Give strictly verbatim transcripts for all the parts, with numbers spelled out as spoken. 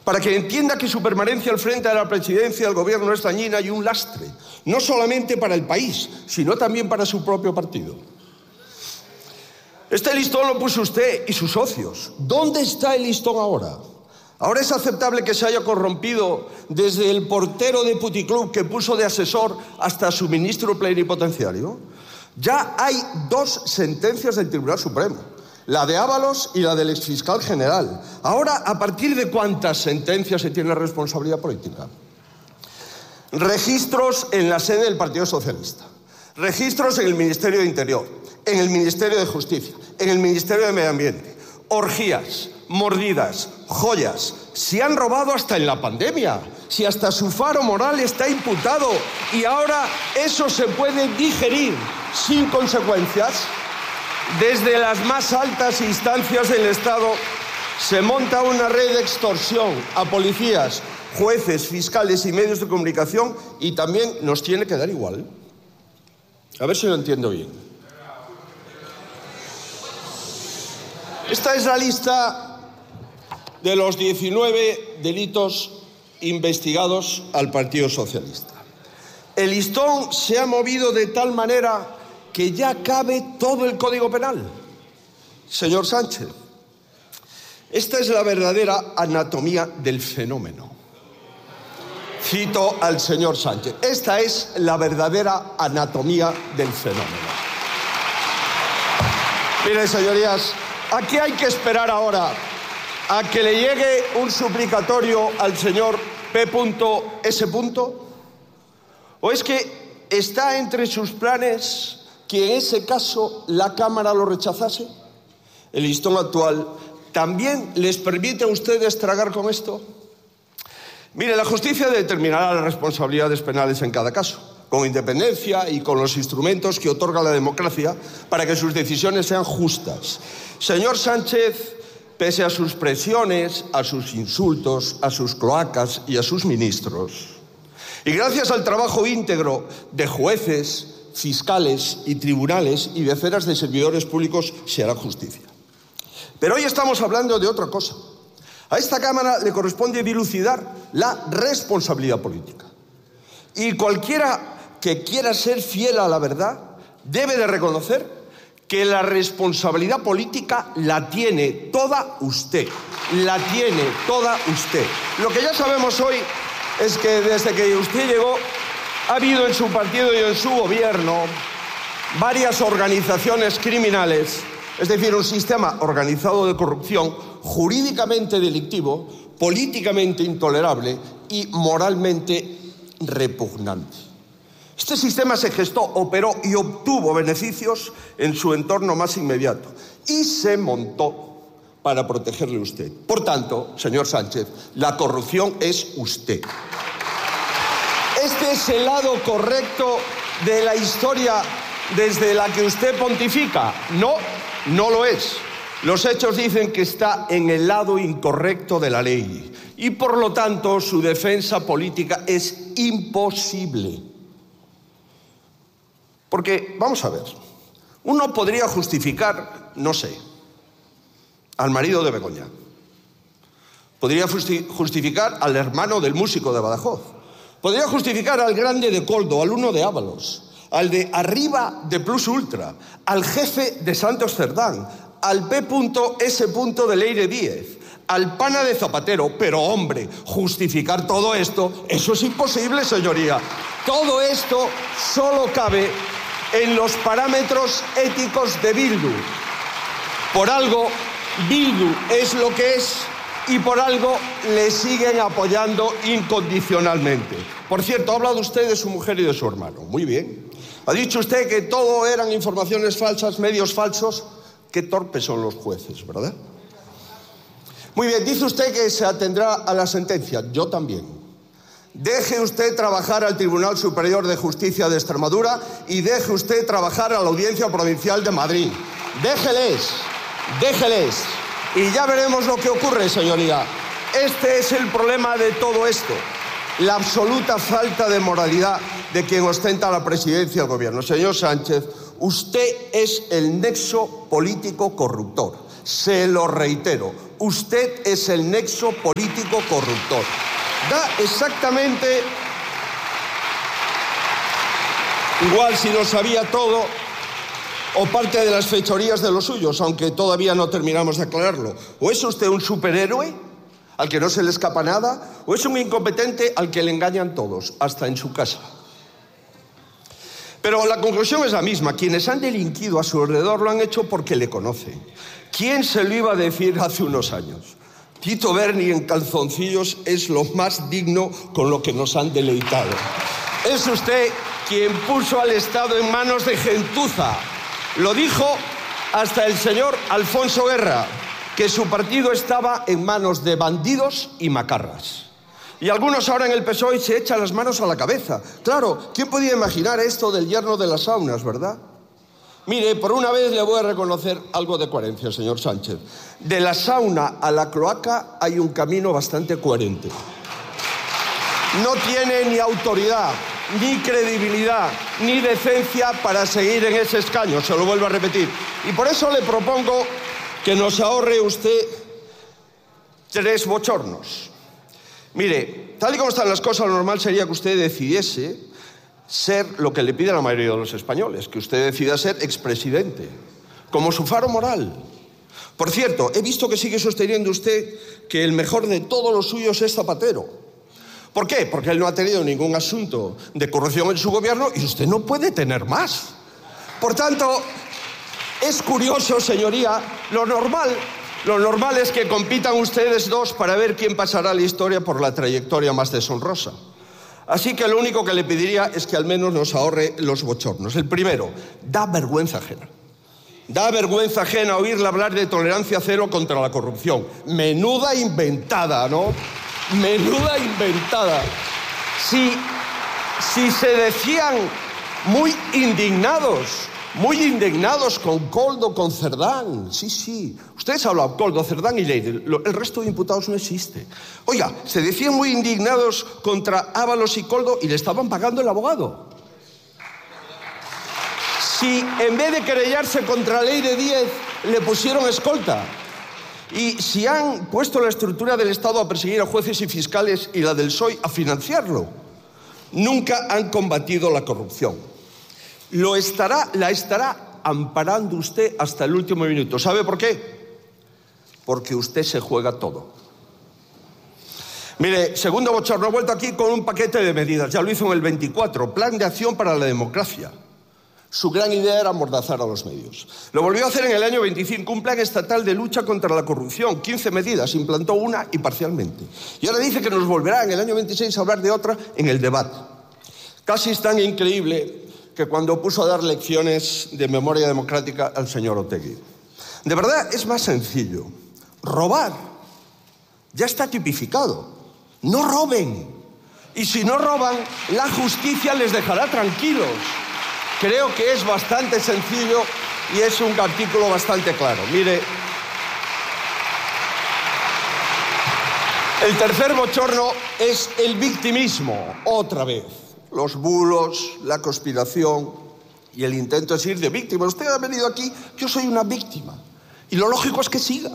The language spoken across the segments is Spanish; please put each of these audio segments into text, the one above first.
para que entienda que su permanencia al frente de la presidencia del gobierno es dañina y un lastre, no solamente para el país, sino también para su propio partido. Este listón lo puso usted y sus socios. ¿Dónde está el listón ahora? ¿Ahora es aceptable que se haya corrompido desde el portero de puticlub que puso de asesor hasta su ministro plenipotenciario? Ya hay dos sentencias del Tribunal Supremo, la de Ábalos y la del exfiscal general. Ahora, ¿a partir de cuántas sentencias se tiene responsabilidad política? Registros en la sede del Partido Socialista, registros en el Ministerio de Interior, en el Ministerio de Justicia, en el Ministerio de Medio Ambiente, orgías, mordidas, joyas. Se han robado hasta en la pandemia, si hasta su faro moral está imputado y ahora eso se puede digerir sin consecuencias. Desde las más altas instancias del Estado se monta una red de extorsión a policías, jueces, fiscales y medios de comunicación, y también nos tiene que dar igual. A ver si lo entiendo bien. Esta es la lista de los diecinueve delitos investigados al Partido Socialista. El listón se ha movido de tal manera que ya cabe todo el Código Penal. Señor Sánchez, esta es la verdadera anatomía del fenómeno. Cito al señor Sánchez. Esta es la verdadera anatomía del fenómeno. Miren, señorías, ¿a qué hay que esperar ahora? ¿A que le llegue un suplicatorio al señor P S? ¿O es que está entre sus planes que en ese caso la Cámara lo rechazase? ¿El listón actual también les permite a ustedes tragar con esto? Mire, la justicia determinará las responsabilidades penales en cada caso, con independencia y con los instrumentos que otorga la democracia para que sus decisiones sean justas. Señor Sánchez, pese a sus presiones, a sus insultos, a sus cloacas y a sus ministros, y gracias al trabajo íntegro de jueces, fiscales y tribunales y decenas de servidores públicos, se hará justicia. Pero hoy estamos hablando de otra cosa. A esta Cámara le corresponde dilucidar la responsabilidad política. Y cualquiera que quiera ser fiel a la verdad debe de reconocer que la responsabilidad política la tiene toda usted. La tiene toda usted. Lo que ya sabemos hoy es que desde que usted llegó ha habido en su partido y en su gobierno varias organizaciones criminales, es decir, un sistema organizado de corrupción jurídicamente delictivo, políticamente intolerable y moralmente repugnante. Este sistema se gestó, operó y obtuvo beneficios en su entorno más inmediato y se montó para protegerle a usted. Por tanto, señor Sánchez, la corrupción es usted. Este es el lado correcto de la historia desde la que usted pontifica. No, no lo es. Los hechos dicen que está en el lado incorrecto de la ley y, por lo tanto, su defensa política es imposible. Porque, vamos a ver, uno podría justificar, no sé, al marido de Begoña. Podría justificar al hermano del músico de Badajoz. Podría justificar al grande de Coldo, al uno de Ábalos, al de arriba de Plus Ultra, al jefe de Santos Cerdán, al P S de Leire Díez, al pana de Zapatero. Pero, hombre, justificar todo esto, eso es imposible, señoría. Todo esto solo cabe en los parámetros éticos de Bildu. Por algo, Bildu es lo que es y por algo le siguen apoyando incondicionalmente. Por cierto, ha hablado usted de su mujer y de su hermano. Muy bien. Ha dicho usted que todo eran informaciones falsas, medios falsos. Qué torpes son los jueces, ¿verdad? Muy bien, dice usted que se atendrá a la sentencia. Yo también. Deje usted trabajar al Tribunal Superior de Justicia de Extremadura y deje usted trabajar a la Audiencia Provincial de Madrid. Déjeles, déjeles. Y ya veremos lo que ocurre, señoría. Este es el problema de todo esto. La absoluta falta de moralidad de quien ostenta la presidencia del gobierno. Señor Sánchez, usted es el nexo político corruptor. Se lo reitero. Usted es el nexo político tipo corruptor. Da exactamente igual si lo sabía todo o parte de las fechorías de los suyos, aunque todavía no terminamos de aclararlo. ¿O es usted un superhéroe al que no se le escapa nada? ¿O es un incompetente al que le engañan todos, hasta en su casa? Pero la conclusión es la misma. Quienes han delinquido a su alrededor lo han hecho porque le conocen. ¿Quién se lo iba a decir hace unos años? Tito Berni en calzoncillos es lo más digno con lo que nos han deleitado. Es usted quien puso al Estado en manos de gentuza. Lo dijo hasta el señor Alfonso Guerra, que su partido estaba en manos de bandidos y macarras. Y algunos ahora en el P S O E se echan las manos a la cabeza. Claro, ¿quién podía imaginar esto del yerno de las saunas, verdad? Mire, por una vez le voy a reconocer algo de coherencia, señor Sánchez. De la sauna a la cloaca hay un camino bastante coherente. No tiene ni autoridad, ni credibilidad, ni decencia para seguir en ese escaño, se lo vuelvo a repetir. Y por eso le propongo que nos ahorre usted tres bochornos. Mire, tal y como están las cosas, lo normal sería que usted decidiese ser lo que le pide la mayoría de los españoles, que usted decida ser expresidente, como su faro moral. Por cierto, he visto que sigue sosteniendo usted que el mejor de todos los suyos es Zapatero. ¿Por qué? Porque él no ha tenido ningún asunto de corrupción en su gobierno y usted no puede tener más. Por tanto, es curioso, señoría, lo normal, lo normal es que compitan ustedes dos para ver quién pasará a la historia por la trayectoria más deshonrosa. Así que lo único que le pediría es que al menos nos ahorre los bochornos. El primero, da vergüenza ajena. Da vergüenza ajena oírle hablar de tolerancia cero contra la corrupción. Menuda inventada, ¿no? Menuda inventada. Si, si se decían muy indignados, muy indignados con Koldo, con Cerdán. Sí, sí. Ustedes hablan Koldo, Cerdán y Lleida. El resto de imputados no existe. Oiga, se decían muy indignados contra Ábalos y Koldo y le estaban pagando el abogado. Si en vez de querellarse contra Leire Díez le pusieron escolta. Y si han puesto la estructura del Estado a perseguir a jueces y fiscales y la del P S O E a financiarlo. Nunca han combatido la corrupción. Lo estará, la estará amparando usted hasta el último minuto. ¿Sabe por qué? Porque usted se juega todo. Mire, segundo bochorno, he vuelto aquí con un paquete de medidas. Ya lo hizo en el veinticuatro, Plan de Acción para la Democracia. Su gran idea era amordazar a los medios. Lo volvió a hacer en el año veinticinco, un plan estatal de lucha contra la corrupción. quince medidas, implantó una y parcialmente. Y ahora dice que nos volverá en el año veintiséis a hablar de otra en el debate. Casi es tan increíble que cuando puso a dar lecciones de memoria democrática al señor Otegi. De verdad, es más sencillo. Robar ya está tipificado. No roben. Y si no roban, la justicia les dejará tranquilos. Creo que es bastante sencillo y es un artículo bastante claro. Mire, el tercer bochorno es el victimismo, otra vez. Los bulos, la conspiración y el intento de ir de víctima. Usted ha venido aquí, yo soy una víctima. Y lo lógico es que siga.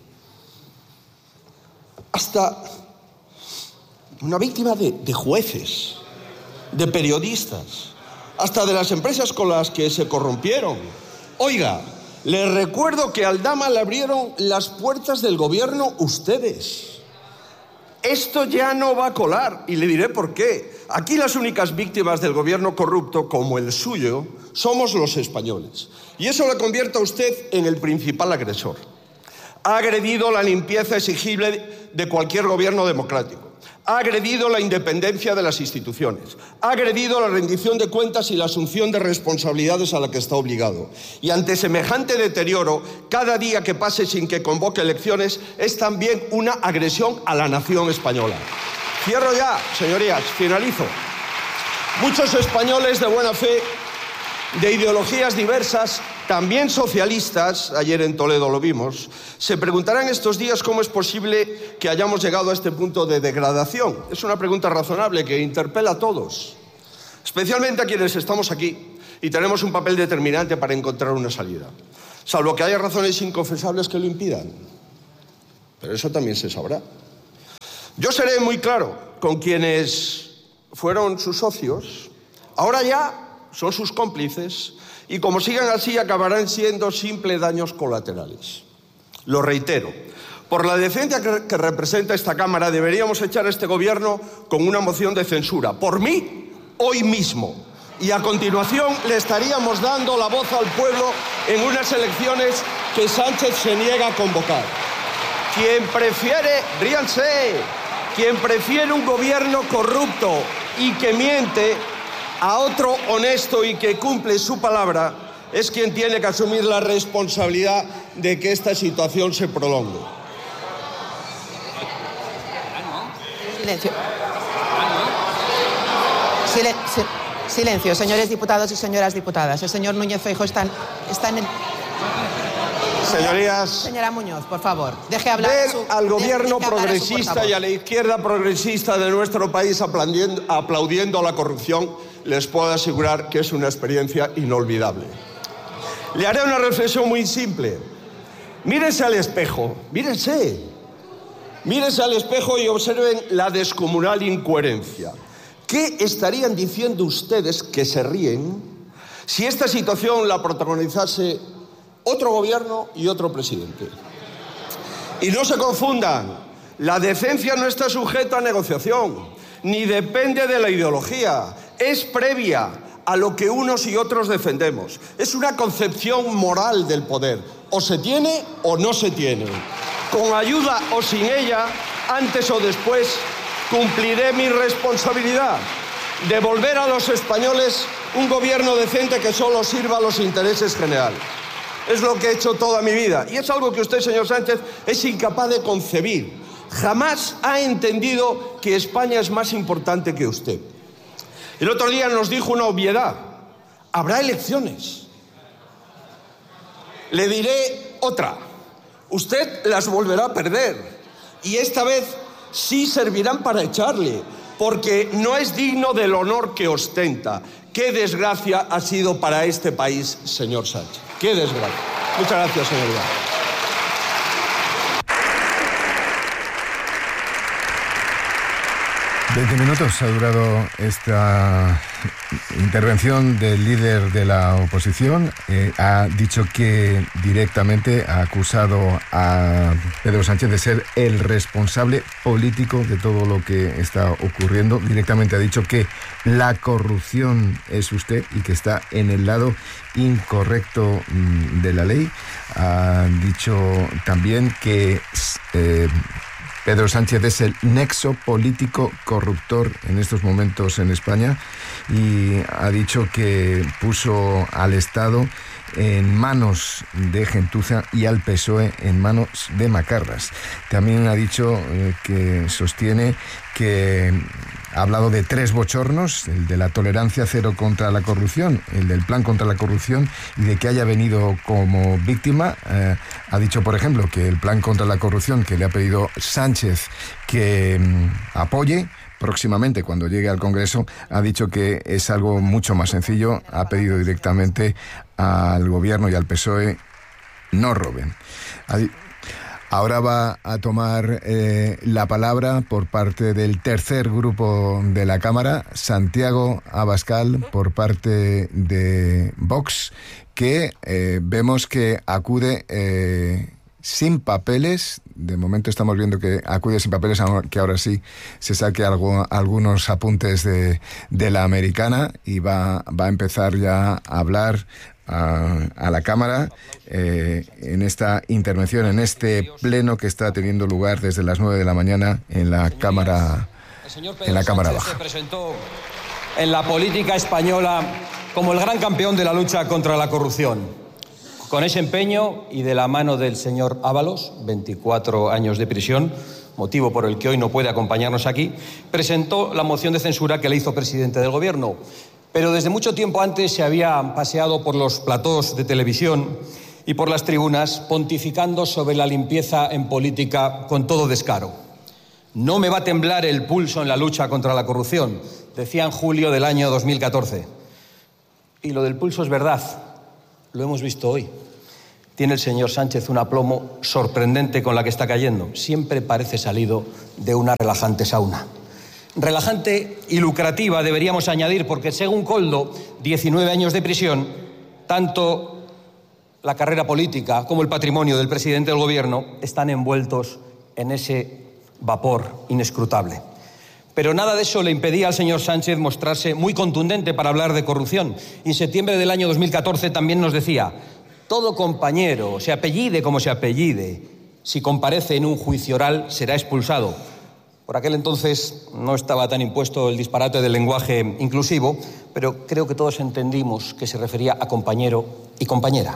Hasta una víctima de, de jueces, de periodistas, hasta de las empresas con las que se corrompieron. Oiga, les recuerdo que a Aldama le abrieron las puertas del gobierno ustedes. Esto ya no va a colar, y le diré por qué. Aquí las únicas víctimas del gobierno corrupto, como el suyo, somos los españoles. Y eso le convierte a usted en el principal agresor. Ha agredido la limpieza exigible de cualquier gobierno democrático. Ha agredido la independencia de las instituciones. Ha agredido la rendición de cuentas y la asunción de responsabilidades a la que está obligado. Y ante semejante deterioro, cada día que pase sin que convoque elecciones es también una agresión a la nación española. Cierro ya, señorías, finalizo. Muchos españoles de buena fe, de ideologías diversas, también socialistas, ayer en Toledo lo vimos, se preguntarán estos días cómo es posible que hayamos llegado a este punto de degradación. Es una pregunta razonable que interpela a todos, especialmente a quienes estamos aquí y tenemos un papel determinante para encontrar una salida, salvo que haya razones inconfesables que lo impidan. Pero eso también se sabrá. Yo seré muy claro con quienes fueron sus socios, ahora ya son sus cómplices y como sigan así acabarán siendo simples daños colaterales. Lo reitero, por la decencia que, que representa esta Cámara deberíamos echar a este gobierno con una moción de censura, por mí, hoy mismo. Y a continuación le estaríamos dando la voz al pueblo en unas elecciones que Sánchez se niega a convocar. Quien prefiere, ríanse, quien prefiere un gobierno corrupto y que miente a otro honesto y que cumple su palabra es quien tiene que asumir la responsabilidad de que esta situación se prolongue. Silencio. Silencio. Silencio, señores diputados y señoras diputadas. El señor Núñez Feijóo está, está en el... Señorías, señora Muñoz, por favor, deje hablar ver su, al gobierno deje hablar progresista a y a la izquierda progresista de nuestro país aplaudiendo, aplaudiendo a la corrupción, les puedo asegurar que es una experiencia inolvidable. Le haré una reflexión muy simple. Mírense al espejo, mírense. Mírense al espejo y observen la descomunal incoherencia. ¿Qué estarían diciendo ustedes que se ríen si esta situación la protagonizase otro gobierno y otro presidente? Y no se confundan, la decencia no está sujeta a negociación, ni depende de la ideología, es previa a lo que unos y otros defendemos. Es una concepción moral del poder, o se tiene o no se tiene. Con ayuda o sin ella, antes o después, cumpliré mi responsabilidad, devolver a los españoles un gobierno decente que solo sirva a los intereses generales. Es lo que he hecho toda mi vida y es algo que usted, señor Sánchez, es incapaz de concebir. Jamás ha entendido que España es más importante que usted. El otro día nos dijo una obviedad. Habrá elecciones. Le diré otra. Usted las volverá a perder y esta vez sí servirán para echarle, porque no es digno del honor que ostenta. Qué desgracia ha sido para este país, señor Sánchez. Qué desgracia. Muchas gracias, señoría. veinte minutos ha durado esta intervención del líder de la oposición. Eh, ha dicho que directamente ha acusado a Pedro Sánchez de ser el responsable político de todo lo que está ocurriendo. Directamente ha dicho que la corrupción es usted y que está en el lado incorrecto de la ley. Ha dicho también que... Eh, Pedro Sánchez es el nexo político corruptor en estos momentos en España y ha dicho que puso al Estado en manos de Gentuza y al P S O E en manos de Macarras. También ha dicho eh, que sostiene que ha hablado de tres bochornos, el de la tolerancia cero contra la corrupción, el del plan contra la corrupción y de que haya venido como víctima. Eh, ha dicho, por ejemplo, que el plan contra la corrupción que le ha pedido Sánchez que mm, apoye próximamente cuando llegue al Congreso, ha dicho que es algo mucho más sencillo. Ha pedido directamente al Gobierno y al P S O E no roben. Ha di- Ahora va a tomar eh, la palabra por parte del tercer grupo de la Cámara, Santiago Abascal, por parte de Vox, que eh, vemos que acude eh, sin papeles. De momento estamos viendo que acude sin papeles, que ahora sí se saque algo, algunos apuntes de, de la americana y va, va a empezar ya a hablar a, a la Cámara eh, en esta intervención, en este pleno que está teniendo lugar desde las nueve de la mañana en la Cámara, en la Cámara Baja. Se presentó en la política española como el gran campeón de la lucha contra la corrupción. Con ese empeño y de la mano del señor Ábalos, veinticuatro años de prisión, motivo por el que hoy no puede acompañarnos aquí, presentó la moción de censura que le hizo presidente del Gobierno. Pero desde mucho tiempo antes se había paseado por los platós de televisión y por las tribunas pontificando sobre la limpieza en política con todo descaro. No me va a temblar el pulso en la lucha contra la corrupción, decía en julio del año dos mil catorce. Y lo del pulso es verdad, lo hemos visto hoy. Tiene el señor Sánchez un aplomo sorprendente con la que está cayendo. Siempre parece salido de una relajante sauna. Relajante y lucrativa deberíamos añadir, porque según Koldo, diecinueve años de prisión, tanto la carrera política como el patrimonio del presidente del gobierno están envueltos en ese vapor inescrutable. Pero nada de eso le impedía al señor Sánchez mostrarse muy contundente para hablar de corrupción. Y en septiembre del año dos mil catorce también nos decía: todo compañero, se apellide como se apellide, si comparece en un juicio oral será expulsado. Por aquel entonces no estaba tan impuesto el disparate del lenguaje inclusivo, pero creo que todos entendimos que se refería a compañero y compañera.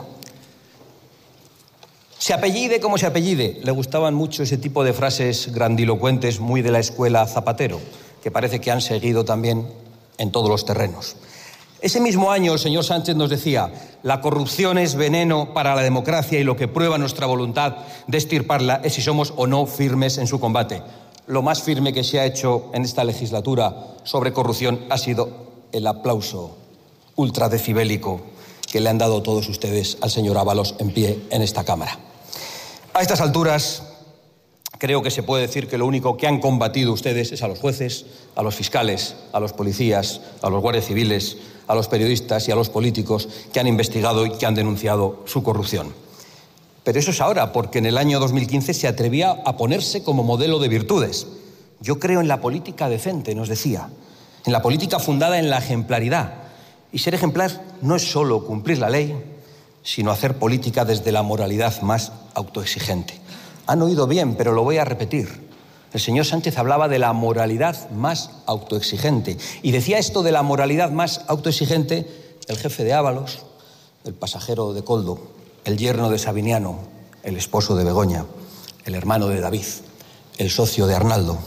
Se apellide como se apellide. Le gustaban mucho ese tipo de frases grandilocuentes muy de la escuela Zapatero, que parece que han seguido también en todos los terrenos. Ese mismo año el señor Sánchez nos decía: la corrupción es veneno para la democracia y lo que prueba nuestra voluntad de extirparla es si somos o no firmes en su combate. Lo más firme que se ha hecho en esta legislatura sobre corrupción ha sido el aplauso ultradecibélico que le han dado todos ustedes al señor Ábalos en pie en esta Cámara. A estas alturas, creo que se puede decir que lo único que han combatido ustedes es a los jueces, a los fiscales, a los policías, a los guardias civiles, a los periodistas y a los políticos que han investigado y que han denunciado su corrupción. Pero eso es ahora, porque en el año dos mil quince se atrevía a ponerse como modelo de virtudes. Yo creo en la política decente, nos decía, en la política fundada en la ejemplaridad. Y ser ejemplar no es solo cumplir la ley, sino hacer política desde la moralidad más autoexigente. Han oído bien, pero lo voy a repetir. El señor Sánchez hablaba de la moralidad más autoexigente. Y decía esto de la moralidad más autoexigente el jefe de Ábalos, el pasajero de Koldo, el yerno de Sabiniano, el esposo de Begoña, el hermano de David, el socio de Arnaldo,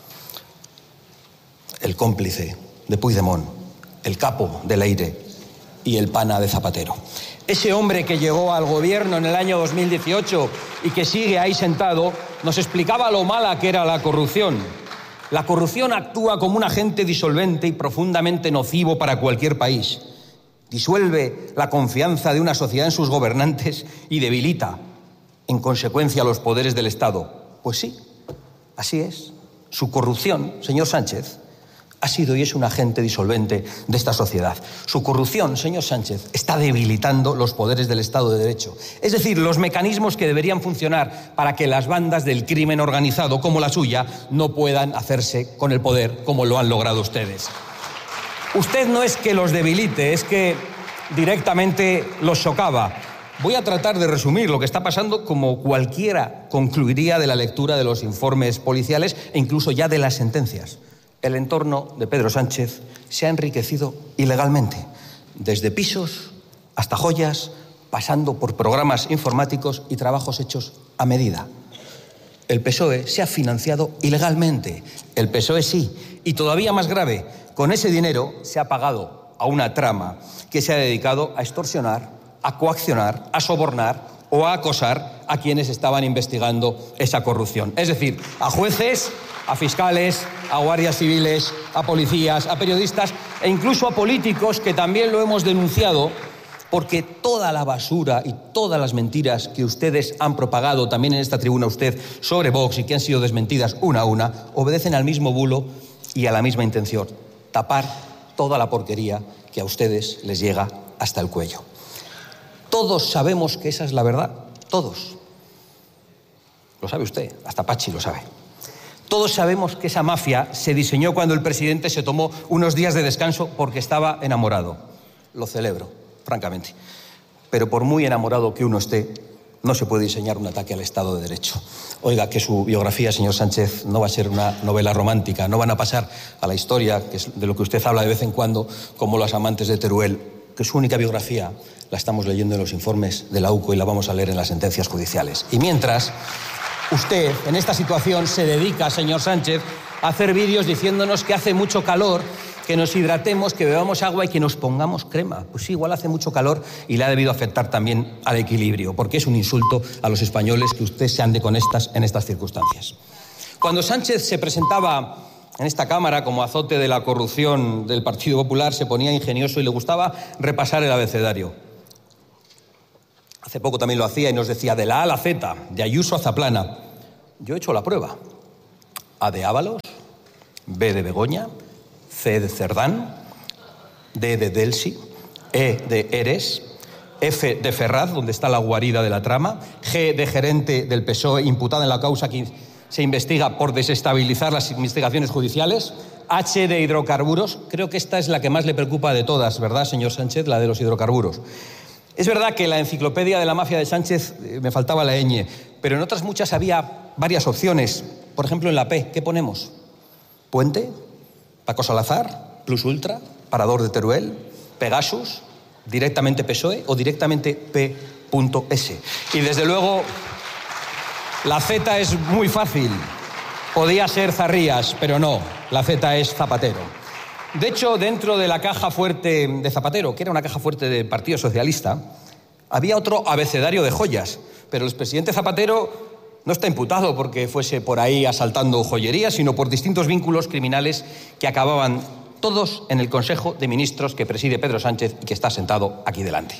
el cómplice de Puigdemont, el capo de Leire y el pana de Zapatero. Ese hombre que llegó al gobierno en el año dos mil dieciocho y que sigue ahí sentado, nos explicaba lo mala que era la corrupción. La corrupción actúa como un agente disolvente y profundamente nocivo para cualquier país. Disuelve la confianza de una sociedad en sus gobernantes y debilita, en consecuencia, los poderes del Estado. Pues sí, así es. Su corrupción, señor Sánchez, ha sido y es un agente disolvente de esta sociedad. Su corrupción, señor Sánchez, está debilitando los poderes del Estado de Derecho. Es decir, los mecanismos que deberían funcionar para que las bandas del crimen organizado, como la suya, no puedan hacerse con el poder como lo han logrado ustedes. Usted no es que los debilite, es que directamente los socava. Voy a tratar de resumir lo que está pasando como cualquiera concluiría de la lectura de los informes policiales e incluso ya de las sentencias. El entorno de Pedro Sánchez se ha enriquecido ilegalmente, desde pisos hasta joyas, pasando por programas informáticos y trabajos hechos a medida. El P S O E se ha financiado ilegalmente. El P S O E sí. Y todavía más grave, con ese dinero se ha pagado a una trama que se ha dedicado a extorsionar, a coaccionar, a sobornar o a acosar a quienes estaban investigando esa corrupción. Es decir, a jueces, a fiscales, a guardias civiles, a policías, a periodistas e incluso a políticos, que también lo hemos denunciado, porque toda la basura y todas las mentiras que ustedes han propagado también en esta tribuna usted sobre Vox y que han sido desmentidas una a una, obedecen al mismo bulo y a la misma intención: tapar toda la porquería que a ustedes les llega hasta el cuello. Todos sabemos que esa es la verdad, todos. Lo sabe usted, hasta Pachi lo sabe. Todos sabemos que esa mafia se diseñó cuando el presidente se tomó unos días de descanso porque estaba enamorado. Lo celebro, francamente. Pero por muy enamorado que uno esté, no se puede diseñar un ataque al Estado de Derecho. Oiga, que su biografía, señor Sánchez, no va a ser una novela romántica. No van a pasar a la historia, que es de lo que usted habla de vez en cuando, como Los amantes de Teruel, que su única biografía la estamos leyendo en los informes de la U C O y la vamos a leer en las sentencias judiciales. Y mientras, usted, en esta situación, se dedica, señor Sánchez, a hacer vídeos diciéndonos que hace mucho calor, que nos hidratemos, que bebamos agua y que nos pongamos crema. Pues sí, igual hace mucho calor y le ha debido afectar también al equilibrio, porque es un insulto a los españoles que usted se ande con estas en estas circunstancias. Cuando Sánchez se presentaba en esta Cámara como azote de la corrupción del Partido Popular, se ponía ingenioso y le gustaba repasar el abecedario. Hace poco también lo hacía y nos decía de la A a la Z, de Ayuso a Zaplana. Yo he hecho la prueba. A de Ábalos, B de Begoña, C de Cerdán, D de Delsi, E de Eres, F de Ferraz, donde está la guarida de la trama, G de gerente del P S O E, imputada en la causa que se investiga por desestabilizar las investigaciones judiciales, H de hidrocarburos. Creo que esta es la que más le preocupa de todas, ¿verdad, señor Sánchez? La de los hidrocarburos. Es verdad que en la enciclopedia de la mafia de Sánchez eh, me faltaba la ñ, pero en otras muchas había varias opciones. Por ejemplo, en la P, ¿qué ponemos? Puente, Paco Salazar, Plus Ultra, Parador de Teruel, Pegasus, directamente P S O E o directamente P S. Y desde luego, la Z es muy fácil. Podía ser Zarrías, pero no, la Z es Zapatero. De hecho, dentro de la caja fuerte de Zapatero, que era una caja fuerte del Partido Socialista, había otro abecedario de joyas, pero el expresidente Zapatero no está imputado porque fuese por ahí asaltando joyerías, sino por distintos vínculos criminales que acababan todos en el Consejo de Ministros que preside Pedro Sánchez y que está sentado aquí delante.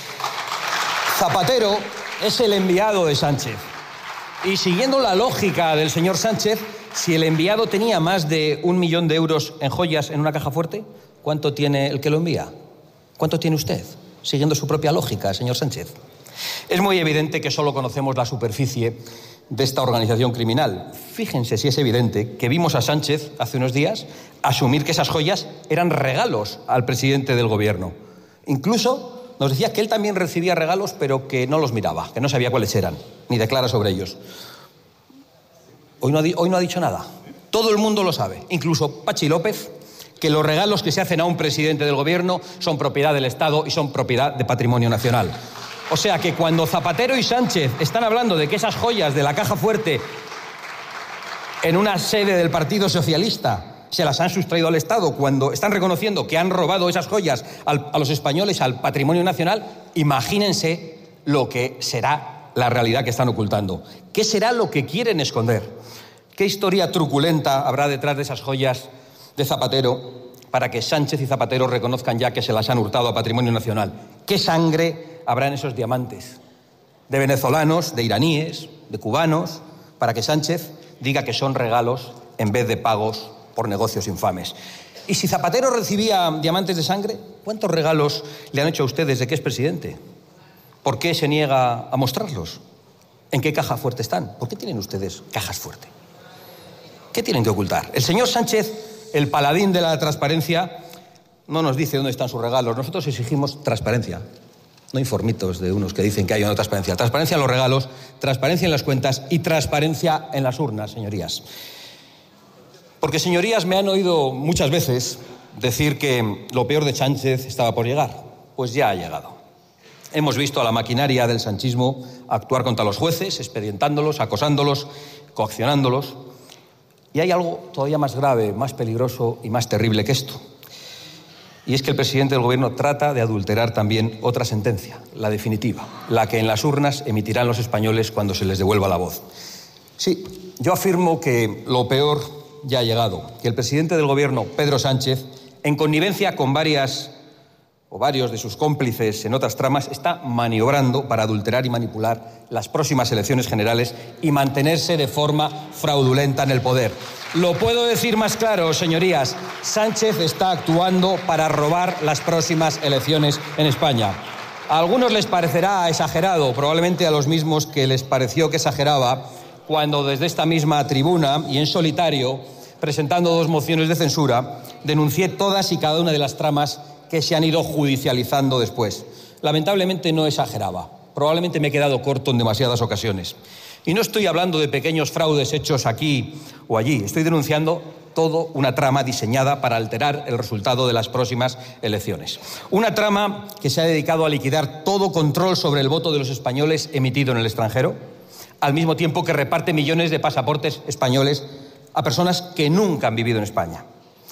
Zapatero es el enviado de Sánchez. Y siguiendo la lógica del señor Sánchez, si el enviado tenía más de un millón de euros en joyas en una caja fuerte, ¿cuánto tiene el que lo envía? ¿Cuánto tiene usted? Siguiendo su propia lógica, señor Sánchez. Es muy evidente que solo conocemos la superficie de esta organización criminal. Fíjense si es evidente que vimos a Sánchez hace unos días asumir que esas joyas eran regalos al presidente del gobierno. Incluso nos decía que él también recibía regalos, pero que no los miraba, que no sabía cuáles eran, ni declara sobre ellos. Hoy no, ha, hoy no ha dicho nada. Todo el mundo lo sabe, incluso Pachi López, que los regalos que se hacen a un presidente del gobierno son propiedad del Estado y son propiedad de patrimonio nacional. O sea que cuando Zapatero y Sánchez están hablando de que esas joyas de la caja fuerte en una sede del Partido Socialista se las han sustraído al Estado, cuando están reconociendo que han robado esas joyas al, a los españoles, al patrimonio nacional, imagínense lo que será la realidad que están ocultando. ¿Qué será lo que quieren esconder? ¿Qué historia truculenta habrá detrás de esas joyas de Zapatero para que Sánchez y Zapatero reconozcan ya que se las han hurtado a patrimonio nacional? ¿Qué sangre habrá en esos diamantes? De venezolanos, de iraníes, de cubanos, para que Sánchez diga que son regalos en vez de pagos por negocios infames. Y si Zapatero recibía diamantes de sangre, ¿cuántos regalos le han hecho a usted desde que es presidente? ¿Por qué se niega a mostrarlos? ¿En qué caja fuerte están? ¿Por qué tienen ustedes cajas fuerte? ¿Qué tienen que ocultar? El señor Sánchez, el paladín de la transparencia, no nos dice dónde están sus regalos. Nosotros exigimos transparencia, no informitos de unos que dicen que hay una transparencia. Transparencia en los regalos, transparencia en las cuentas y transparencia en las urnas, señorías. Porque, señorías, me han oído muchas veces decir que lo peor de Sánchez estaba por llegar. Pues ya ha llegado. Hemos visto a la maquinaria del sanchismo actuar contra los jueces, expedientándolos, acosándolos, coaccionándolos. Y hay algo todavía más grave, más peligroso y más terrible que esto. Y es que el presidente del gobierno trata de adulterar también otra sentencia, la definitiva, la que en las urnas emitirán los españoles cuando se les devuelva la voz. Sí, yo afirmo que lo peor ya ha llegado, que el presidente del gobierno, Pedro Sánchez, en connivencia con varias o varios de sus cómplices en otras tramas, está maniobrando para adulterar y manipular las próximas elecciones generales y mantenerse de forma fraudulenta en el poder. Lo puedo decir más claro, señorías, Sánchez está actuando para robar las próximas elecciones en España. A algunos les parecerá exagerado, probablemente a los mismos que les pareció que exageraba cuando desde esta misma tribuna y en solitario, presentando dos mociones de censura, denuncié todas y cada una de las tramas que se han ido judicializando después. Lamentablemente no exageraba. Probablemente me he quedado corto en demasiadas ocasiones. Y no estoy hablando de pequeños fraudes hechos aquí o allí. Estoy denunciando toda una trama diseñada para alterar el resultado de las próximas elecciones. Una trama que se ha dedicado a liquidar todo control sobre el voto de los españoles emitido en el extranjero, al mismo tiempo que reparte millones de pasaportes españoles a personas que nunca han vivido en España.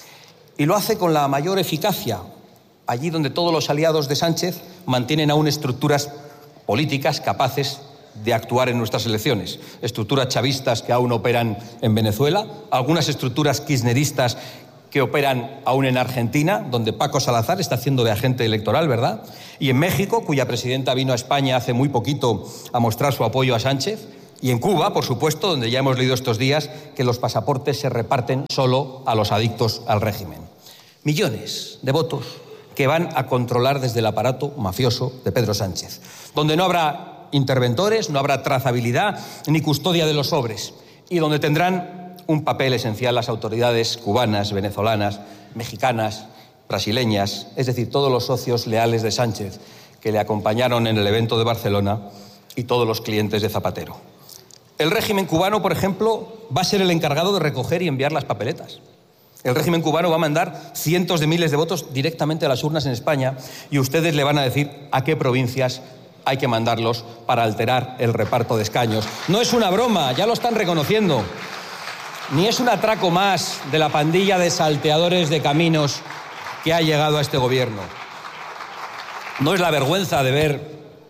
Y lo hace con la mayor eficacia, allí donde todos los aliados de Sánchez mantienen aún estructuras políticas capaces de actuar en nuestras elecciones. Estructuras chavistas que aún operan en Venezuela, algunas estructuras kirchneristas que operan aún en Argentina, donde Paco Salazar está haciendo de agente electoral, ¿verdad? Y en México, cuya presidenta vino a España hace muy poquito a mostrar su apoyo a Sánchez. Y en Cuba, por supuesto, donde ya hemos leído estos días que los pasaportes se reparten solo a los adictos al régimen. Millones de votos que van a controlar desde el aparato mafioso de Pedro Sánchez, donde no habrá interventores, no habrá trazabilidad ni custodia de los sobres, y donde tendrán un papel esencial las autoridades cubanas, venezolanas, mexicanas, brasileñas, es decir, todos los socios leales de Sánchez que le acompañaron en el evento de Barcelona y todos los clientes de Zapatero. El régimen cubano, por ejemplo, va a ser el encargado de recoger y enviar las papeletas. El régimen cubano va a mandar cientos de miles de votos directamente a las urnas en España y ustedes le van a decir a qué provincias hay que mandarlos para alterar el reparto de escaños. No es una broma, ya lo están reconociendo. Ni es un atraco más de la pandilla de salteadores de caminos que ha llegado a este gobierno. No es la vergüenza de ver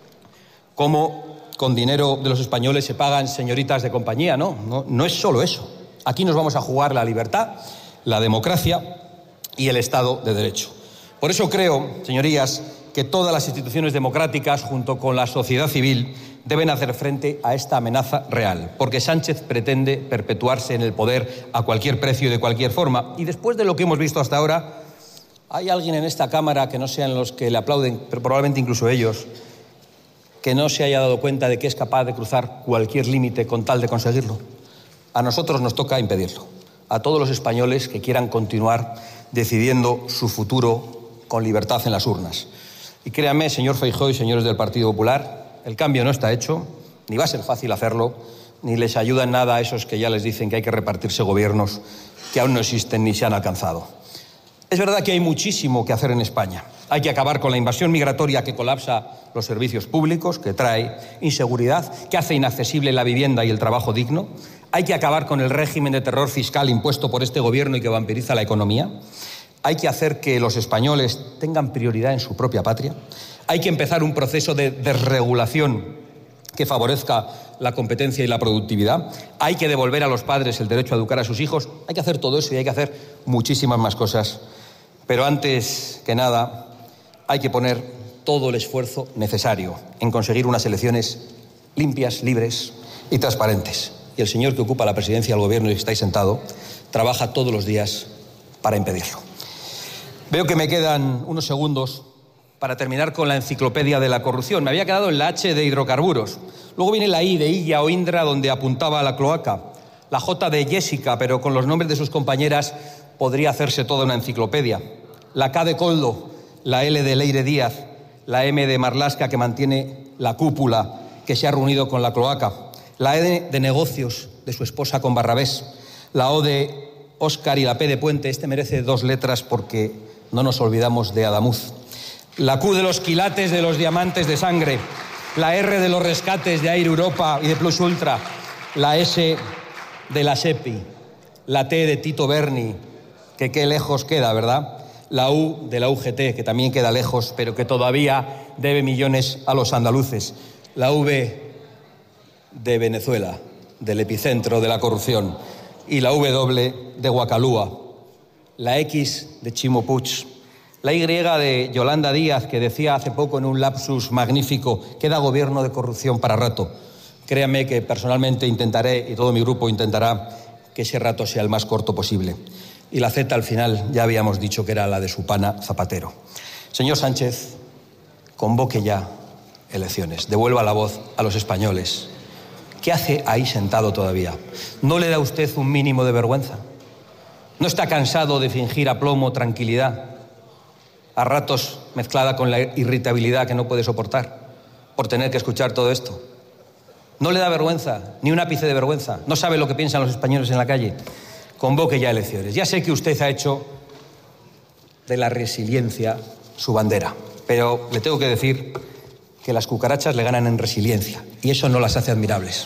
cómo con dinero de los españoles se pagan señoritas de compañía, no, no, no es solo eso. Aquí nos vamos a jugar la libertad, la democracia y el Estado de Derecho. Por eso creo, señorías, que todas las instituciones democráticas, junto con la sociedad civil, deben hacer frente a esta amenaza real, porque Sánchez pretende perpetuarse en el poder a cualquier precio y de cualquier forma. Y después de lo que hemos visto hasta ahora, ¿hay alguien en esta Cámara, que no sean los que le aplauden, pero probablemente incluso ellos, que no se haya dado cuenta de que es capaz de cruzar cualquier límite con tal de conseguirlo? A nosotros nos toca impedirlo. A todos los españoles que quieran continuar decidiendo su futuro con libertad en las urnas. Y créanme, señor Feijóo y señores del Partido Popular, el cambio no está hecho, ni va a ser fácil hacerlo, ni les ayuda en nada a esos que ya les dicen que hay que repartirse gobiernos que aún no existen ni se han alcanzado. Es verdad que hay muchísimo que hacer en España. Hay que acabar con la invasión migratoria que colapsa los servicios públicos, que trae inseguridad, que hace inaccesible la vivienda y el trabajo digno. Hay que acabar con el régimen de terror fiscal impuesto por este gobierno y que vampiriza la economía. Hay que hacer que los españoles tengan prioridad en su propia patria. Hay que empezar un proceso de desregulación que favorezca la competencia y la productividad. Hay que devolver a los padres el derecho a educar a sus hijos. Hay que hacer todo eso y hay que hacer muchísimas más cosas. Pero antes que nada, hay que poner todo el esfuerzo necesario en conseguir unas elecciones limpias, libres y transparentes. Y el señor que ocupa la presidencia del gobierno y está ahí sentado, trabaja todos los días para impedirlo. Veo que me quedan unos segundos para terminar con la enciclopedia de la corrupción. Me había quedado en la H de hidrocarburos. Luego viene la I de Illa o Indra, donde apuntaba a la cloaca. La J de Jessica, pero con los nombres de sus compañeras podría hacerse toda una enciclopedia. La K de Coldo, la L de Leire Díaz, la M de Marlaska, que mantiene la cúpula que se ha reunido con la cloaca. La E de negocios de su esposa con Barrabés. La O de Óscar y la P de Puente. Este merece dos letras porque no nos olvidamos de Adamuz. La Q de los quilates de los diamantes de sangre. La R de los rescates de Air Europa y de Plus Ultra. La S de la SEPI. La T de Tito Berni, que qué lejos queda, ¿verdad? La U de la U G T, que también queda lejos, pero que todavía debe millones a los andaluces. La V de Venezuela, del epicentro de la corrupción. Y la W de Guacalúa. La X de Chimo Puig. La Y de Yolanda Díaz, que decía hace poco en un lapsus magnífico, queda gobierno de corrupción para rato. Créanme que personalmente intentaré, y todo mi grupo intentará, que ese rato sea el más corto posible. Y la Z al final ya habíamos dicho que era la de su pana Zapatero. Señor Sánchez, convoque ya elecciones, devuelva la voz a los españoles. ¿Qué hace ahí sentado todavía? ¿No le da a usted un mínimo de vergüenza? ¿No está cansado de fingir aplomo, tranquilidad, a ratos mezclada con la irritabilidad que no puede soportar por tener que escuchar todo esto? ¿No le da vergüenza, ni un ápice de vergüenza? ¿No sabe lo que piensan los españoles en la calle? Convoque ya elecciones. Ya sé que usted ha hecho de la resiliencia su bandera, pero le tengo que decir que las cucarachas le ganan en resiliencia y eso no las hace admirables.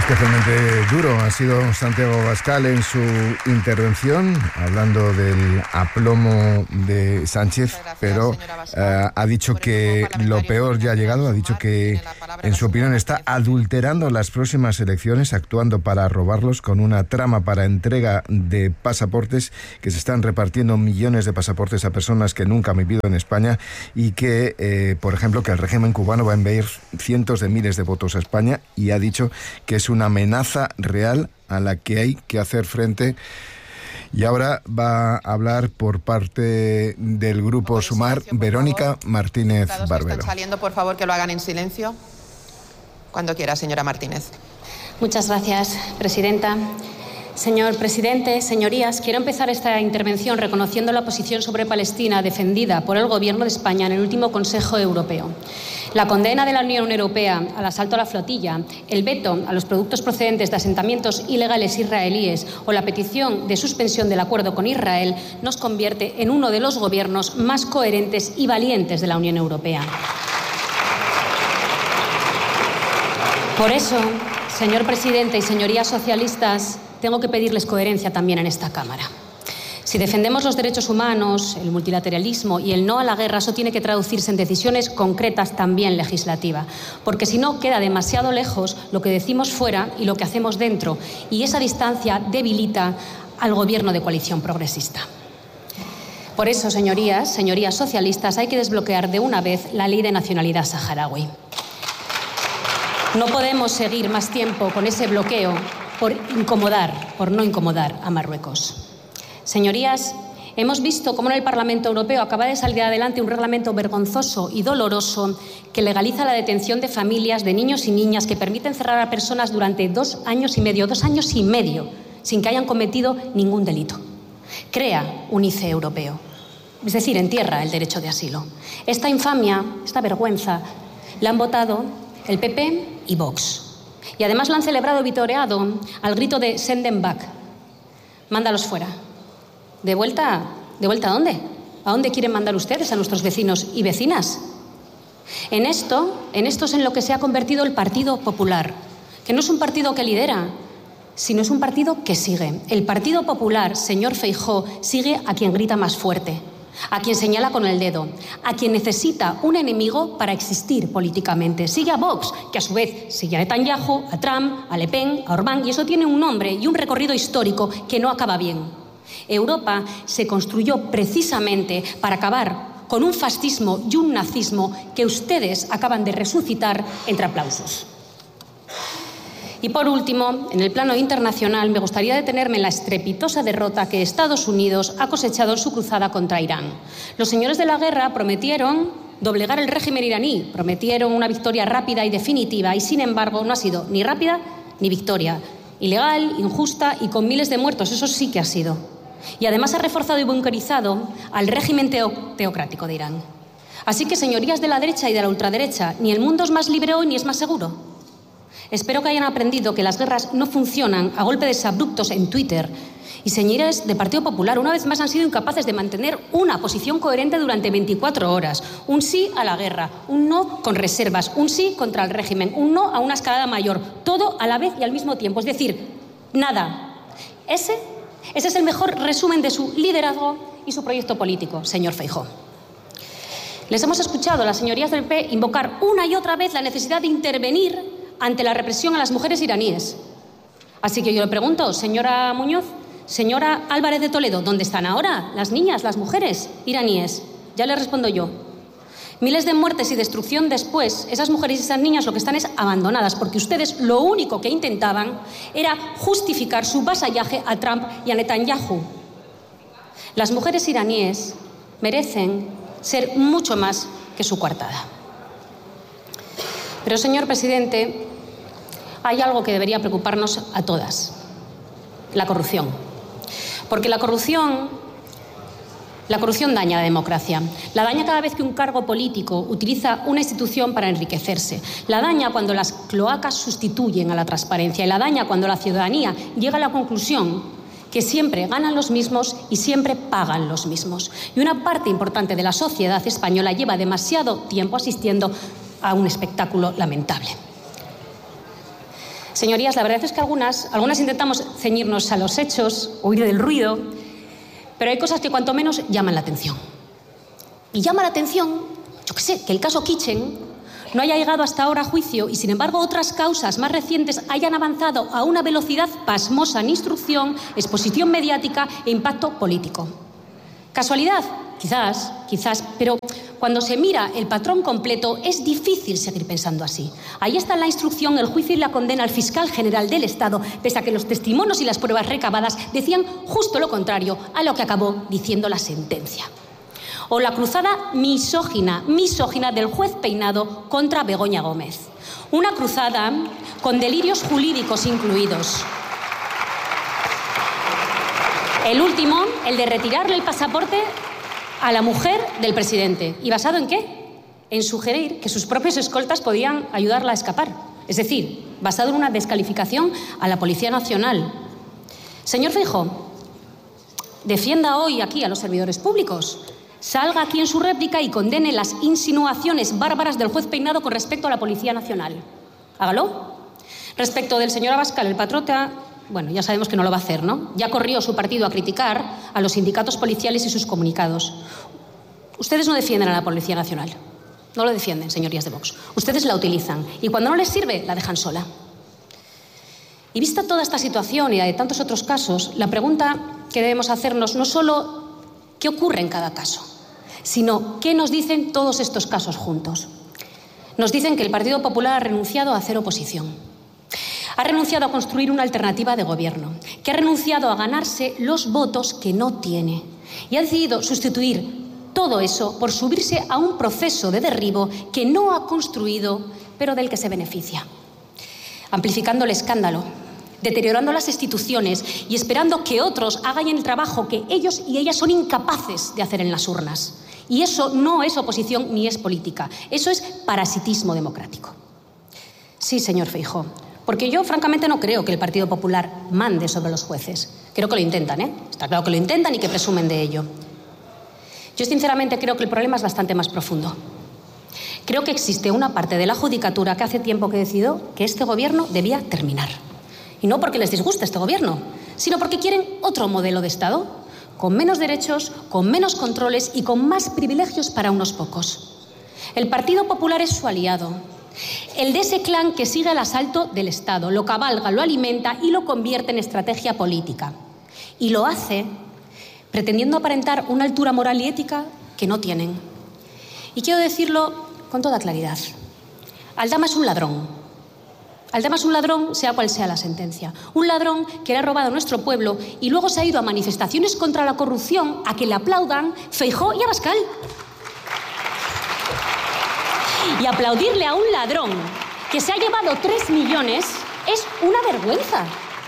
Especialmente duro ha sido Santiago Abascal en su intervención, hablando del aplomo de Sánchez, gracias, pero uh, ha dicho que lo peor ya ha llegado, ha dicho que, en su opinión, está adulterando las próximas elecciones, actuando para robarlos con una trama para entrega de pasaportes, que se están repartiendo millones de pasaportes a personas que nunca han vivido en España y que, eh, por ejemplo, que el régimen cubano va a enviar cientos de miles de votos a España, y ha dicho que es una amenaza real a la que hay que hacer frente. Y ahora va a hablar por parte del Grupo Sumar Verónica Martínez Barbero. Están saliendo, por favor, que lo hagan en silencio. Cuando quiera, señora Martínez. Muchas gracias, presidenta. Señor presidente, señorías, quiero empezar esta intervención reconociendo la posición sobre Palestina defendida por el Gobierno de España en el último Consejo Europeo. La condena de la Unión Europea al asalto a la flotilla, el veto a los productos procedentes de asentamientos ilegales israelíes o la petición de suspensión del acuerdo con Israel nos convierte en uno de los gobiernos más coherentes y valientes de la Unión Europea. Por eso, señor presidente y señorías socialistas, tengo que pedirles coherencia también en esta Cámara. Si defendemos los derechos humanos, el multilateralismo y el no a la guerra, eso tiene que traducirse en decisiones concretas también legislativas, porque si no queda demasiado lejos lo que decimos fuera y lo que hacemos dentro, y esa distancia debilita al Gobierno de coalición progresista. Por eso, señorías, señorías socialistas, hay que desbloquear de una vez la ley de nacionalidad saharaui. No podemos seguir más tiempo con ese bloqueo por incomodar, por no incomodar a Marruecos. Señorías, hemos visto cómo en el Parlamento Europeo acaba de salir adelante un reglamento vergonzoso y doloroso que legaliza la detención de familias, de niños y niñas, que permite encerrar a personas durante dos años y medio, dos años y medio, sin que hayan cometido ningún delito. Crea un I C E europeo, es decir, entierra el derecho de asilo. Esta infamia, esta vergüenza, la han votado el P P y Vox. Y además lo han celebrado y vitoreado al grito de "send them back", mándalos fuera. ¿De vuelta? ¿De vuelta a dónde? ¿A dónde quieren mandar ustedes a nuestros vecinos y vecinas? En esto, en esto es en lo que se ha convertido el Partido Popular, que no es un partido que lidera, sino es un partido que sigue. El Partido Popular, señor Feijóo, sigue a quien grita más fuerte, a quien señala con el dedo, a quien necesita un enemigo para existir políticamente. Sigue a Vox, que a su vez sigue a Netanyahu, a Trump, a Le Pen, a Orbán, y eso tiene un nombre y un recorrido histórico que no acaba bien. Europa se construyó precisamente para acabar con un fascismo y un nazismo que ustedes acaban de resucitar entre aplausos. Y por último, en el plano internacional, me gustaría detenerme en la estrepitosa derrota que Estados Unidos ha cosechado en su cruzada contra Irán. Los señores de la guerra prometieron doblegar el régimen iraní, prometieron una victoria rápida y definitiva, y sin embargo no ha sido ni rápida ni victoria. Ilegal, injusta y con miles de muertos, eso sí que ha sido. Y además ha reforzado y bunkerizado al régimen teo- teocrático de Irán. Así que, señorías de la derecha y de la ultraderecha, ni el mundo es más libre hoy ni es más seguro. Espero que hayan aprendido que las guerras no funcionan a golpe de exabruptos en Twitter. Y señores del Partido Popular, una vez más han sido incapaces de mantener una posición coherente durante veinticuatro horas. Un sí a la guerra, un no con reservas, un sí contra el régimen, un no a una escalada mayor. Todo a la vez y al mismo tiempo. Es decir, nada. Ese, ese es el mejor resumen de su liderazgo y su proyecto político, señor Feijóo. Les hemos escuchado a las señorías del P P invocar una y otra vez la necesidad de intervenir ante la represión a las mujeres iraníes. Así que yo le pregunto, señora Muñoz, señora Álvarez de Toledo, ¿dónde están ahora las niñas, las mujeres iraníes? Ya le respondo yo. Miles de muertes y destrucción después, esas mujeres y esas niñas lo que están es abandonadas, porque ustedes lo único que intentaban era justificar su vasallaje a Trump y a Netanyahu. Las mujeres iraníes merecen ser mucho más que su coartada. Pero, señor presidente, hay algo que debería preocuparnos a todas: la corrupción. Porque la corrupción, la corrupción daña a la democracia. La daña cada vez que un cargo político utiliza una institución para enriquecerse. La daña cuando las cloacas sustituyen a la transparencia. Y la daña cuando la ciudadanía llega a la conclusión que siempre ganan los mismos y siempre pagan los mismos. Y una parte importante de la sociedad española lleva demasiado tiempo asistiendo a un espectáculo lamentable. Señorías, la verdad es que algunas, algunas intentamos ceñirnos a los hechos, huir del ruido, pero hay cosas que cuanto menos llaman la atención. Y llama la atención, yo qué sé, que el caso Kitchen no haya llegado hasta ahora a juicio y, sin embargo, otras causas más recientes hayan avanzado a una velocidad pasmosa en instrucción, exposición mediática e impacto político. ¿Casualidad? Quizás, quizás, pero cuando se mira el patrón completo es difícil seguir pensando así. Ahí está en la instrucción el juicio y la condena al fiscal general del Estado, pese a que los testimonios y las pruebas recabadas decían justo lo contrario a lo que acabó diciendo la sentencia. O la cruzada misógina, misógina del juez Peinado contra Begoña Gómez. Una cruzada con delirios jurídicos incluidos. El último, el de retirarle el pasaporte a la mujer del presidente. ¿Y basado en qué? En sugerir que sus propios escoltas podían ayudarla a escapar. Es decir, basado en una descalificación a la Policía Nacional. Señor Feijóo, defienda hoy aquí a los servidores públicos. Salga aquí en su réplica y condene las insinuaciones bárbaras del juez Peinado con respecto a la Policía Nacional. Hágalo. Respecto del señor Abascal, el patriota, bueno, ya sabemos que no lo va a hacer, ¿no? Ya corrió su partido a criticar a los sindicatos policiales y sus comunicados. Ustedes no defienden a la Policía Nacional. No lo defienden, señorías de Vox. Ustedes la utilizan y cuando no les sirve, la dejan sola. Y vista toda esta situación y la de tantos otros casos, la pregunta que debemos hacernos no solo qué ocurre en cada caso, sino qué nos dicen todos estos casos juntos. Nos dicen que el Partido Popular ha renunciado a hacer oposición, ha renunciado a construir una alternativa de gobierno, que ha renunciado a ganarse los votos que no tiene y ha decidido sustituir todo eso por subirse a un proceso de derribo que no ha construido, pero del que se beneficia, amplificando el escándalo, deteriorando las instituciones y esperando que otros hagan el trabajo que ellos y ellas son incapaces de hacer en las urnas. Y eso no es oposición ni es política, eso es parasitismo democrático. Sí, señor Feijóo, porque yo francamente no creo que el Partido Popular mande sobre los jueces. Creo que lo intentan, ¿eh? Está claro que lo intentan y que presumen de ello. Yo sinceramente creo que el problema es bastante más profundo. Creo que existe una parte de la judicatura que hace tiempo que decidió que este gobierno debía terminar. Y no porque les disguste este gobierno, sino porque quieren otro modelo de Estado, con menos derechos, con menos controles y con más privilegios para unos pocos. El Partido Popular es su aliado, el de ese clan que sigue el asalto del Estado, lo cabalga, lo alimenta y lo convierte en estrategia política. Y lo hace pretendiendo aparentar una altura moral y ética que no tienen. Y quiero decirlo con toda claridad. Aldama es un ladrón. Aldama es un ladrón, sea cual sea la sentencia. Un ladrón que le ha robado a nuestro pueblo y luego se ha ido a manifestaciones contra la corrupción a que le aplaudan Feijóo y Abascal. Y aplaudirle a un ladrón que se ha llevado tres millones es una vergüenza.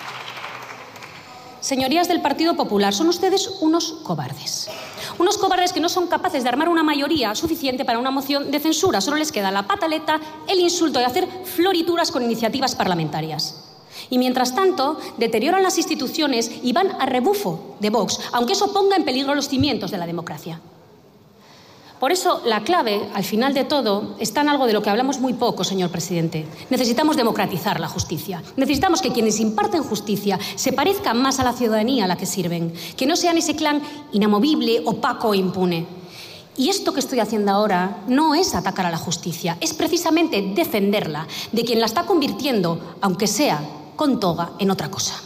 Señorías del Partido Popular, son ustedes unos cobardes. Unos cobardes que no son capaces de armar una mayoría suficiente para una moción de censura. Solo les queda la pataleta, el insulto y hacer florituras con iniciativas parlamentarias. Y mientras tanto, deterioran las instituciones y van a rebufo de Vox, aunque eso ponga en peligro los cimientos de la democracia. Por eso, la clave, al final de todo, está en algo de lo que hablamos muy poco, señor presidente. Necesitamos democratizar la justicia. Necesitamos que quienes imparten justicia se parezcan más a la ciudadanía a la que sirven, que no sean ese clan inamovible, opaco e impune. Y esto que estoy haciendo ahora no es atacar a la justicia, es precisamente defenderla de quien la está convirtiendo, aunque sea con toga, en otra cosa.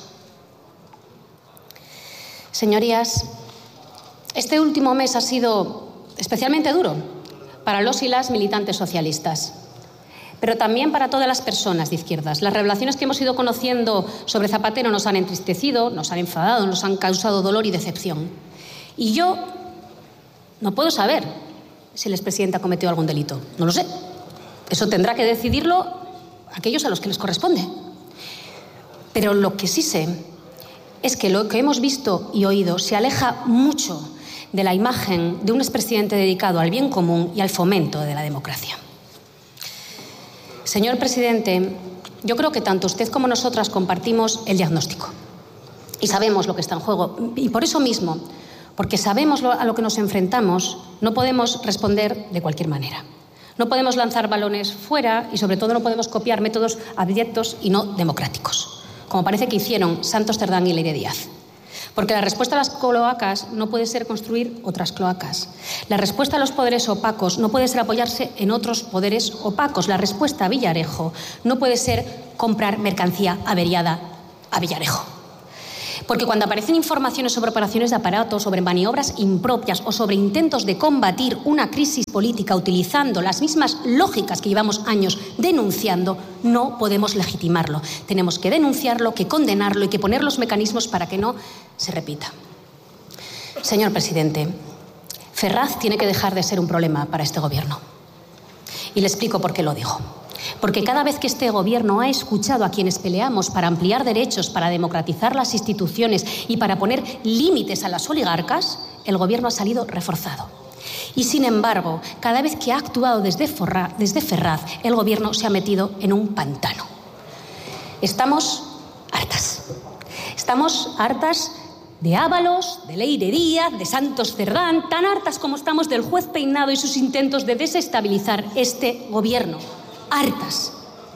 Señorías, este último mes ha sido especialmente duro para los y las militantes socialistas, pero también para todas las personas de izquierdas. Las revelaciones que hemos ido conociendo sobre Zapatero nos han entristecido, nos han enfadado, nos han causado dolor y decepción. Y yo no puedo saber si el expresidente ha cometido algún delito. No lo sé. Eso tendrá que decidirlo aquellos a los que les corresponde. Pero lo que sí sé es que lo que hemos visto y oído se aleja mucho de la imagen de un expresidente dedicado al bien común y al fomento de la democracia. Señor presidente, yo creo que tanto usted como nosotras compartimos el diagnóstico y sabemos lo que está en juego. Y por eso mismo, porque sabemos a lo que nos enfrentamos, no podemos responder de cualquier manera. No podemos lanzar balones fuera y, sobre todo, no podemos copiar métodos abyectos y no democráticos, como parece que hicieron Santos Cerdán y Leire Díaz. Porque la respuesta a las cloacas no puede ser construir otras cloacas. La respuesta a los poderes opacos no puede ser apoyarse en otros poderes opacos. La respuesta a Villarejo no puede ser comprar mercancía averiada a Villarejo. Porque cuando aparecen informaciones sobre operaciones de aparato, sobre maniobras impropias o sobre intentos de combatir una crisis política utilizando las mismas lógicas que llevamos años denunciando, no podemos legitimarlo. Tenemos que denunciarlo, que condenarlo y que poner los mecanismos para que no se repita. Señor presidente, Ferraz tiene que dejar de ser un problema para este gobierno. Y le explico por qué lo digo. Porque cada vez que este gobierno ha escuchado a quienes peleamos para ampliar derechos, para democratizar las instituciones y para poner límites a las oligarcas, el gobierno ha salido reforzado. Y sin embargo, cada vez que ha actuado desde, Forra, desde Ferraz, el gobierno se ha metido en un pantano. Estamos hartas. Estamos hartas de Ábalos, de Leire Díaz, de Santos Cerdán, tan hartas como estamos del juez Peinado y sus intentos de desestabilizar este gobierno. Hartas.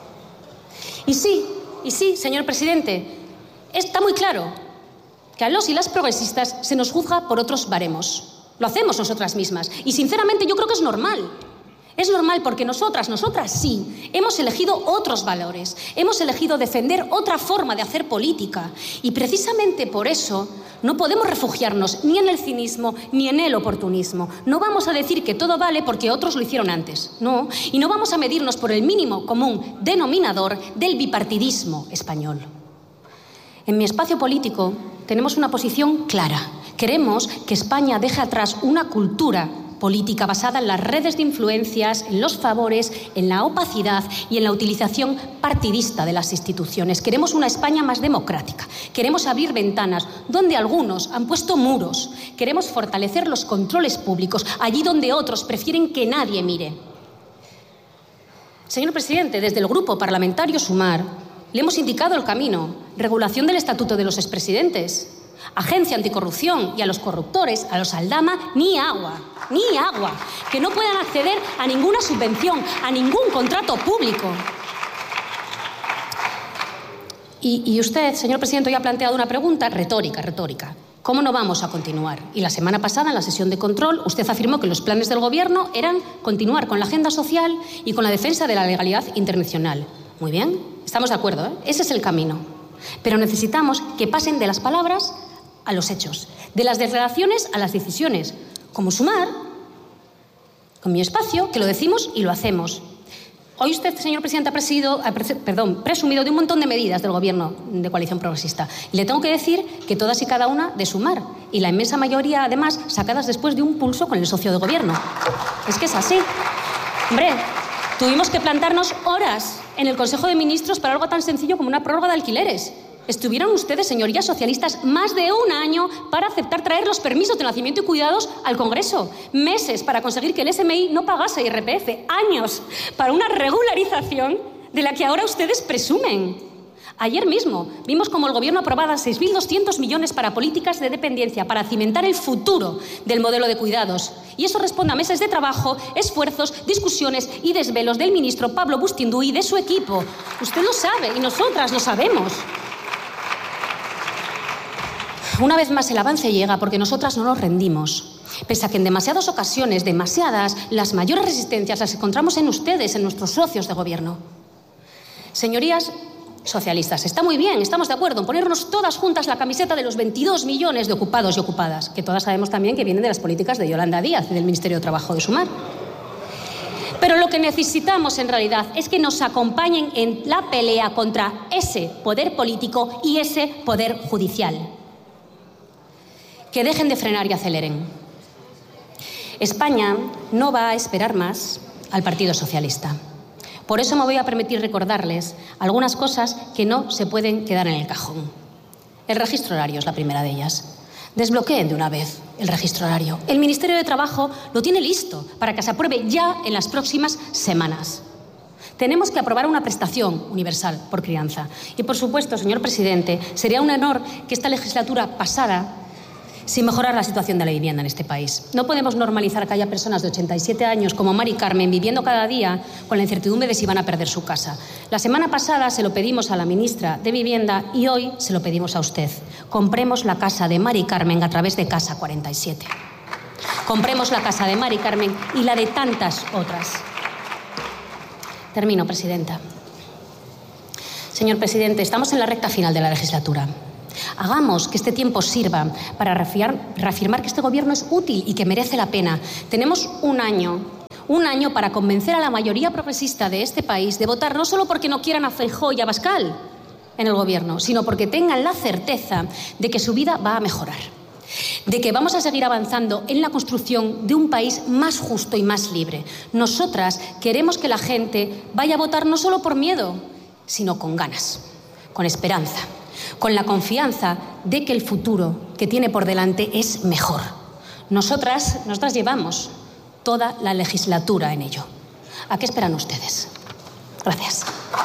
Y sí, y sí, señor presidente, está muy claro que a los y las progresistas se nos juzga por otros baremos. Lo hacemos nosotras mismas. Y sinceramente yo creo que es normal. Es normal porque nosotras, nosotras sí, hemos elegido otros valores. Hemos elegido defender otra forma de hacer política. Y precisamente por eso no podemos refugiarnos ni en el cinismo ni en el oportunismo. No vamos a decir que todo vale porque otros lo hicieron antes. No. Y no vamos a medirnos por el mínimo común denominador del bipartidismo español. En mi espacio político tenemos una posición clara. Queremos que España deje atrás una cultura política basada en las redes de influencias, en los favores, en la opacidad y en la utilización partidista de las instituciones. Queremos una España más democrática. Queremos abrir ventanas donde algunos han puesto muros. Queremos fortalecer los controles públicos allí donde otros prefieren que nadie mire. Señor presidente, desde el Grupo Parlamentario Sumar le hemos indicado el camino. Regulación del estatuto de los expresidentes. Agencia anticorrupción y a los corruptores, a los Aldama, ni agua, ni agua, que no puedan acceder a ninguna subvención, a ningún contrato público. Y, y usted, señor presidente, hoy ha planteado una pregunta retórica, retórica. ¿Cómo no vamos a continuar? Y la semana pasada, en la sesión de control, usted afirmó que los planes del Gobierno eran continuar con la agenda social y con la defensa de la legalidad internacional. Muy bien, estamos de acuerdo, ¿eh? Ese es el camino. Pero necesitamos que pasen de las palabras a los hechos, de las declaraciones a las decisiones, como Sumar, con Mi Espacio, que lo decimos y lo hacemos. Hoy usted, señor presidente, ha presidido, ha pre, perdón, presumido de un montón de medidas del Gobierno de coalición progresista. Y le tengo que decir que todas y cada una de Sumar, y la inmensa mayoría, además, sacadas después de un pulso con el socio de Gobierno. Es que es así. Hombre, tuvimos que plantarnos horas en el Consejo de Ministros para algo tan sencillo como una prórroga de alquileres. Estuvieron ustedes, señorías socialistas, más de un año para aceptar traer los permisos de nacimiento y cuidados al Congreso. Meses para conseguir que el S M I no pagase I R P F. Años para una regularización de la que ahora ustedes presumen. Ayer mismo vimos cómo el Gobierno aprobaba seis mil doscientos millones para políticas de dependencia, para cimentar el futuro del modelo de cuidados. Y eso responde a meses de trabajo, esfuerzos, discusiones y desvelos del ministro Pablo Bustindu y de su equipo. Usted lo sabe y nosotras lo sabemos. Una vez más el avance llega porque nosotras no nos rendimos. Pese a que en demasiadas ocasiones, demasiadas, las mayores resistencias las encontramos en ustedes, en nuestros socios de Gobierno. Señorías socialistas, está muy bien, estamos de acuerdo en ponernos todas juntas la camiseta de los veintidós millones de ocupados y ocupadas, que todas sabemos también que vienen de las políticas de Yolanda Díaz y del Ministerio de Trabajo de Sumar. Pero lo que necesitamos en realidad es que nos acompañen en la pelea contra ese poder político y ese poder judicial. Que dejen de frenar y aceleren. España no va a esperar más al Partido Socialista. Por eso me voy a permitir recordarles algunas cosas que no se pueden quedar en el cajón. El registro horario es la primera de ellas. Desbloqueen de una vez el registro horario. El Ministerio de Trabajo lo tiene listo para que se apruebe ya en las próximas semanas. Tenemos que aprobar una prestación universal por crianza. Y, por supuesto, señor presidente, sería un honor que esta legislatura pasada sin mejorar la situación de la vivienda en este país. No podemos normalizar que haya personas de ochenta y siete años como Mari Carmen viviendo cada día con la incertidumbre de si van a perder su casa. La semana pasada se lo pedimos a la ministra de Vivienda y hoy se lo pedimos a usted. Compremos la casa de Mari Carmen a través de Casa cuarenta y siete. Compremos la casa de Mari Carmen y la de tantas otras. Termino, presidenta. Señor presidente, estamos en la recta final de la legislatura. Hagamos que este tiempo sirva para reafirmar que este gobierno es útil y que merece la pena. Tenemos un año, un año para convencer a la mayoría progresista de este país de votar no solo porque no quieran a Feijóo y a Abascal en el gobierno, sino porque tengan la certeza de que su vida va a mejorar, de que vamos a seguir avanzando en la construcción de un país más justo y más libre. Nosotras queremos que la gente vaya a votar no solo por miedo, sino con ganas, con esperanza, con la confianza de que el futuro que tiene por delante es mejor. Nosotras, nosotras llevamos toda la legislatura en ello. ¿A qué esperan ustedes? Gracias.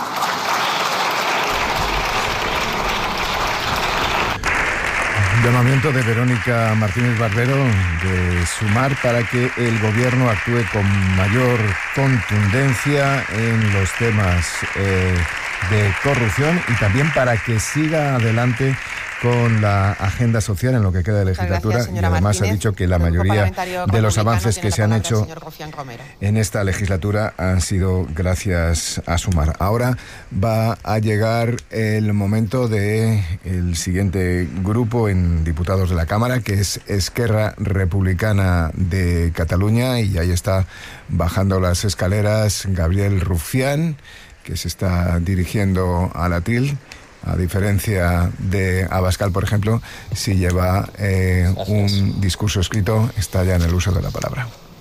Llamamiento de Verónica Martínez Barbero de Sumar para que el gobierno actúe con mayor contundencia en los temas eh, de corrupción y también para que siga adelante con la agenda social en lo que queda de legislatura. Gracias, y además Martínez. ha dicho que la mayoría de los avances que se han hecho en esta legislatura han sido gracias a Sumar. Ahora va a llegar el momento de el siguiente grupo en diputados de la Cámara, que es Esquerra Republicana de Cataluña, y ahí está bajando las escaleras Gabriel Rufián, que se está dirigiendo a la T I L. A diferencia de Abascal, por ejemplo, si lleva eh, un discurso escrito, está ya en el uso de la palabra.